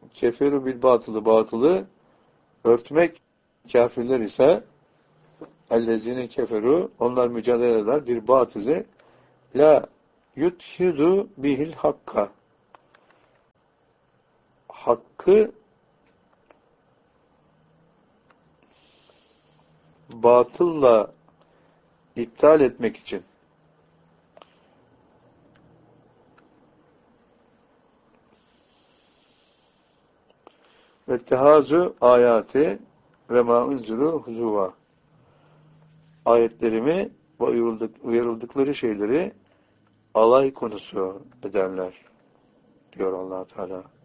keferu bil batılı, batılı örtmek, kafirler ise ellezine keferu, onlar mücadele eder bir batılı, la yuthidu bihil hakka, hakkı batılla iptal etmek için, ve tehazu ayati ve ma unziru huzuva, ayetlerimi ve uyarıldıkları şeyleri alay konusu ederler diyor Allah Teala.